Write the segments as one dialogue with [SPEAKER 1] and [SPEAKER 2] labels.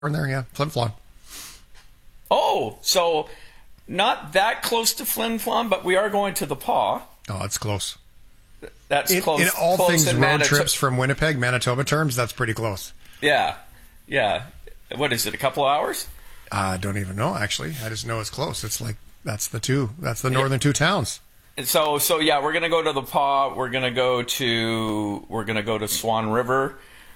[SPEAKER 1] in there, yeah. Flin Flon.
[SPEAKER 2] Oh, so not that close to Flin Flon, but we are going to the Paw.
[SPEAKER 1] Oh, it's close.
[SPEAKER 2] That's close.
[SPEAKER 1] In all
[SPEAKER 2] close
[SPEAKER 1] things
[SPEAKER 2] in
[SPEAKER 1] road trips from Winnipeg, Manitoba terms, that's pretty close.
[SPEAKER 2] Yeah. What is it, a couple of hours?
[SPEAKER 1] I don't even know, actually. I just know it's close. It's like, that's the northern two towns.
[SPEAKER 2] And so yeah, we're gonna go to the Paw. We're gonna go to Swan River,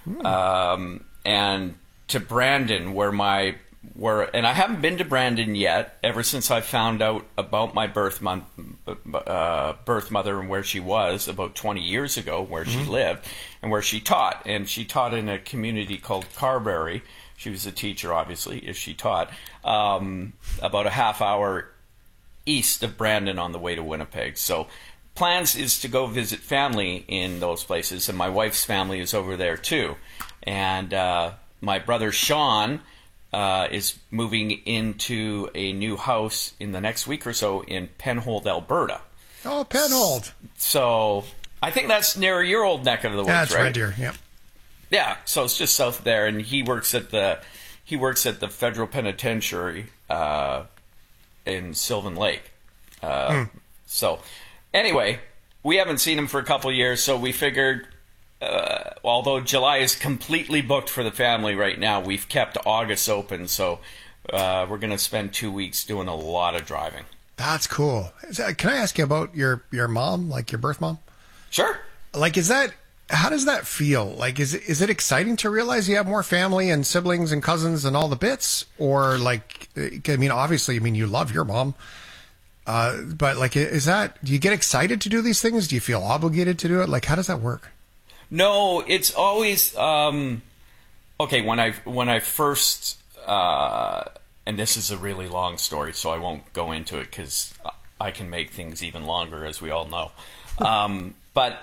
[SPEAKER 2] and to Brandon, and I haven't been to Brandon yet. Ever since I found out about my birth mother and where she was about 20 years ago, where she lived and where she taught, and she taught in a community called Carberry. She was a teacher, obviously, if she taught about a half hour east of Brandon on the way to Winnipeg. So plans is to go visit family in those places, and my wife's family is over there too. And my brother Sean is moving into a new house in the next week or so in Penhold, Alberta.
[SPEAKER 1] Oh, Penhold.
[SPEAKER 2] So I think that's near your old neck of the woods,
[SPEAKER 1] yeah, it's
[SPEAKER 2] right?
[SPEAKER 1] Red Deer, yeah.
[SPEAKER 2] Yeah, so it's just south of there, and he works at the federal penitentiary in Sylvan Lake. So anyway, we haven't seen him for a couple of years, so we figured, although July is completely booked for the family right now, we've kept August open, so we're going to spend 2 weeks doing a lot of driving.
[SPEAKER 1] That's cool. Can I ask you about your mom, like your birth mom?
[SPEAKER 2] Sure.
[SPEAKER 1] Like, how does that feel? Like, is it exciting to realize you have more family and siblings and cousins and all the bits? Or, like, I mean, obviously, you love your mom. But, like, do you get excited to do these things? Do you feel obligated to do it? Like, how does that work?
[SPEAKER 2] No, it's always, okay, when I first, and this is a really long story, so I won't go into it because I can make things even longer, as we all know. But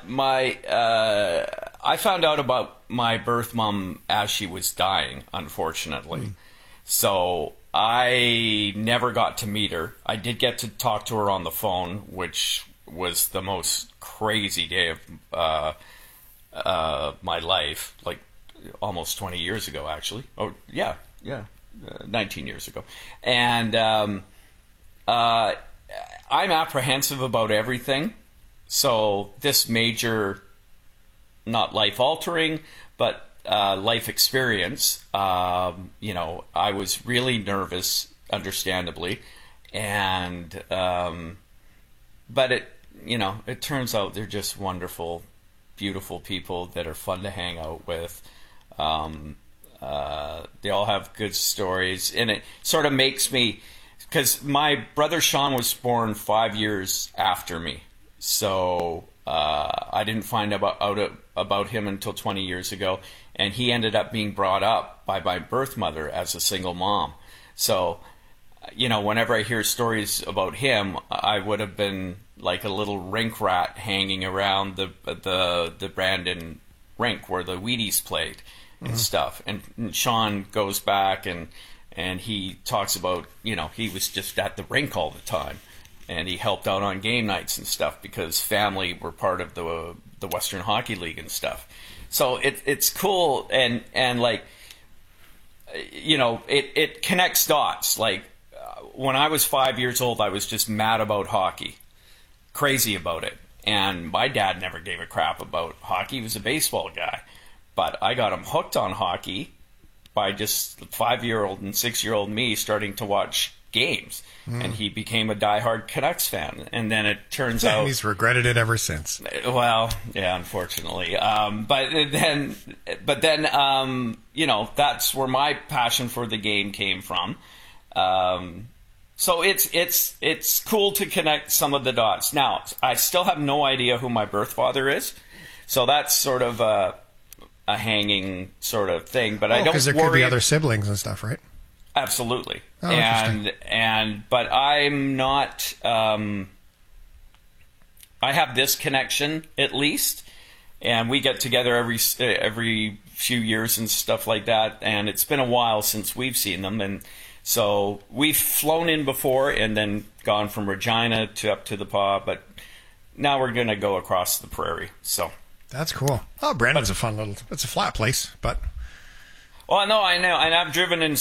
[SPEAKER 2] I found out about my birth mom as she was dying, unfortunately. So I never got to meet her. I did get to talk to her on the phone, which was the most crazy day of my life, like almost 20 years ago, actually. Oh, yeah, 19 years ago. And I'm apprehensive about everything. So this major, not life-altering, but life experience, I was really nervous, understandably, and but it turns out they're just wonderful, beautiful people that are fun to hang out with. They all have good stories, and it sort of makes me, because my brother Sean was born 5 years after me. So I didn't find out about him until 20 years ago, and he ended up being brought up by my birth mother as a single mom. So, whenever I hear stories about him, I would have been like a little rink rat hanging around the Brandon rink where the Wheaties played and stuff. And Sean goes back and he talks about, he was just at the rink all the time. And he helped out on game nights and stuff because family were part of the Western Hockey League and stuff. So it's cool and like, it connects dots. Like when I was 5 years old, I was just mad about hockey, crazy about it. And my dad never gave a crap about hockey. He was a baseball guy. But I got him hooked on hockey by just 5-year-old and 6-year-old me starting to watch games, and he became a diehard Canucks fan. And then it turns out
[SPEAKER 1] he's regretted it ever since.
[SPEAKER 2] Well, yeah, unfortunately. But then that's where my passion for the game came from. So it's cool to connect some of the dots. Now, I still have no idea who my birth father is, so that's sort of a hanging sort of thing. But I don't worry,
[SPEAKER 1] because there could be other siblings and stuff, right?
[SPEAKER 2] Absolutely.
[SPEAKER 1] Oh,
[SPEAKER 2] but I'm not, I have this connection at least, and we get together every few years and stuff like that, and it's been a while since we've seen them, and so we've flown in before and then gone from Regina to up to the Paw, but now we're going to go across the prairie. So
[SPEAKER 1] that's cool. Oh, Brandon's a fun it's a flat place, but
[SPEAKER 2] Oh no, I know, and I've driven in